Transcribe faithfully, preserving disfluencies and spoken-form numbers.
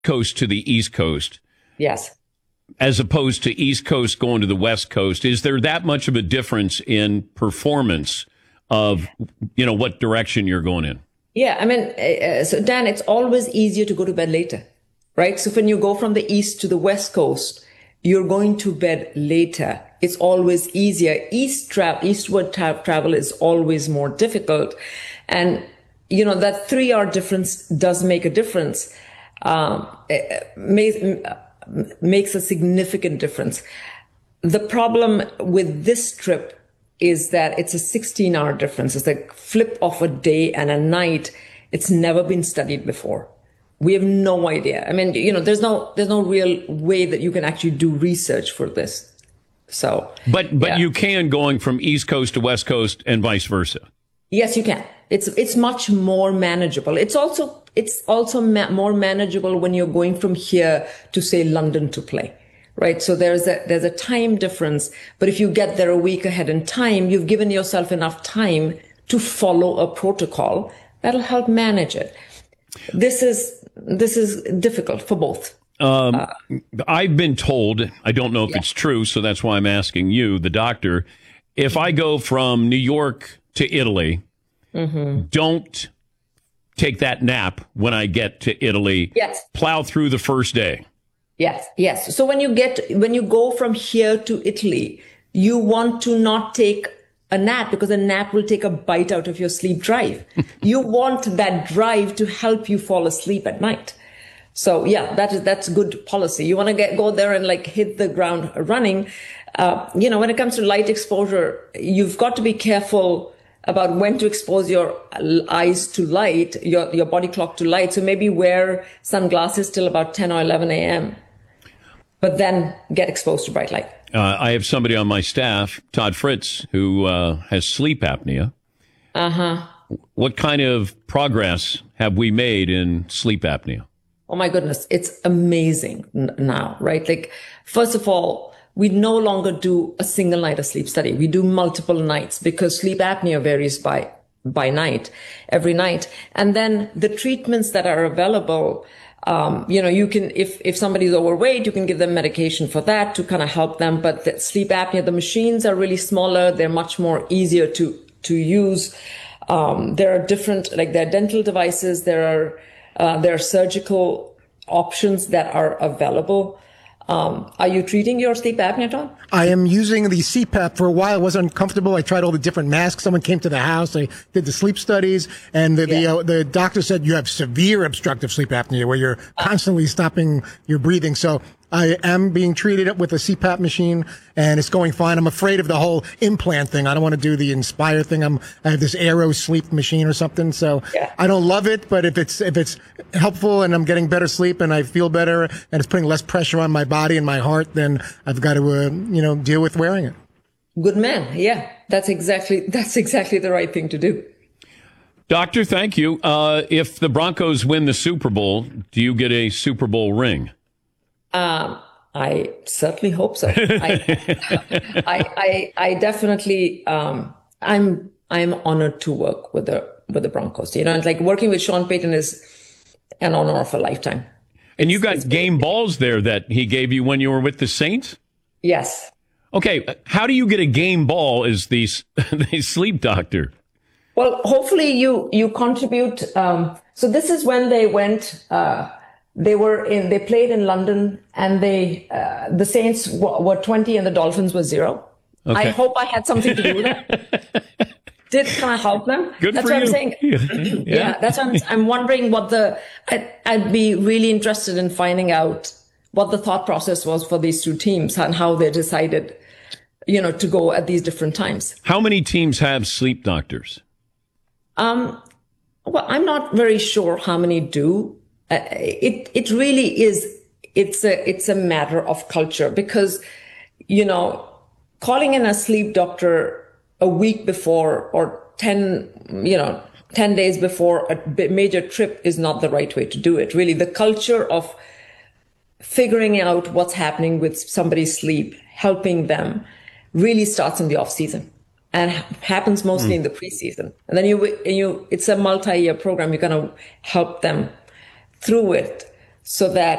Coast to the East Coast. Yes. As opposed to East Coast going to the West Coast. Is there that much of a difference in performance of, you know, what direction you're going in? Yeah, I mean, uh, so Dan, it's always easier to go to bed later, right? So when you go from the East to the West Coast, you're going to bed later. It's always easier. East tra- eastward tra- travel is always more difficult. And, you know, that three hour difference does make a difference, um, may, makes a significant difference. The problem with this trip is that it's a sixteen hour difference. It's a flip of a day and a night. It's never been studied before. We have no idea. I mean, you know, there's no, there's no real way that you can actually do research for this. So, but, but yeah. you can going from East Coast to West Coast and vice versa. Yes, you can. It's, it's much more manageable. It's also, it's also ma- more manageable when you're going from here to, say, London to play, right? So there's a, there's a time difference. But if you get there a week ahead in time, you've given yourself enough time to follow a protocol that'll help manage it. This is, This is difficult for both. Um, uh, I've been told, I don't know if yeah. it's true, so that's why I'm asking you, the doctor, if I go from New York to Italy, mm-hmm. don't take that nap when I get to Italy. Yes. Plow through the first day. Yes, yes. So when you get, when you go from here to Italy, you want to not take a nap because a nap will take a bite out of your sleep drive. You want that drive to help you fall asleep at night. So yeah, that is, that's good policy. You want to get, go there and like hit the ground running. Uh, you know, when it comes to light exposure, you've got to be careful about when to expose your eyes to light, your, your body clock to light. So maybe wear sunglasses till about ten or eleven a.m., but then get exposed to bright light. Uh, I have somebody on my staff, Todd Fritz, who uh, has sleep apnea. Uh-huh. What kind of progress have we made in sleep apnea? Oh, my goodness. It's amazing n- now, right? Like, first of all, we no longer do a single night of sleep study. We do multiple nights because sleep apnea varies by, by night, every night. And then the treatments that are available, Um, you know, you can, if, if somebody's overweight, you can give them medication for that to kind of help them. But the sleep apnea, the machines are really smaller. They're much more easier to, to use. Um, there are different, like there are dental devices. There are, uh, there are surgical options that are available. Um, are you treating your sleep apnea, Tom? I am using the C PAP for a while. It wasn't comfortable. I tried all the different masks. Someone came to the house. I did the sleep studies, and the Yeah. the, uh, the doctor said you have severe obstructive sleep apnea, where you're constantly stopping your breathing. So I am being treated with a C PAP machine, and it's going fine. I'm afraid of the whole implant thing. I don't want to do the Inspire thing. I'm I have this Aero sleep machine or something. So Yeah. I don't love it, but if it's if it's helpful and I'm getting better sleep and I feel better and it's putting less pressure on my body and my heart, then I've got to uh, you know deal with wearing it. Good man. Yeah, that's exactly that's exactly the right thing to do. Doctor, thank you. Uh, if the Broncos win the Super Bowl, do you get a Super Bowl ring? Um, I certainly hope so. I, I, I, I definitely, um, I'm, I'm honored to work with the, with the Broncos. You know, it's like working with Sean Payton is an honor of a lifetime. And you got game balls there that he gave you when you were with the Saints? Yes. Okay. How do you get a game ball as the, the sleep doctor? Well, hopefully you, you contribute. Um, so this is when they went, uh, They were in, they played in London and they, uh, the Saints w- were twenty and the Dolphins were zero. Okay. I hope I had something to do with it. Did kind of help them. Good that's for what you. I'm saying. Yeah. yeah, that's what I'm, I'm wondering what the, I'd, I'd be really interested in finding out what the thought process was for these two teams and how they decided, you know, to go at these different times. How many teams have sleep doctors? Um, well, I'm not very sure how many do. Uh, it it really is. It's a it's a matter of culture because, you know, calling in a sleep doctor a week before or ten you know ten days before a major trip is not the right way to do it. Really, the culture of figuring out what's happening with somebody's sleep, helping them, really starts in the off season and happens mostly mm. in the preseason. And then you you it's a multi-year program. You're gonna help them through it. so that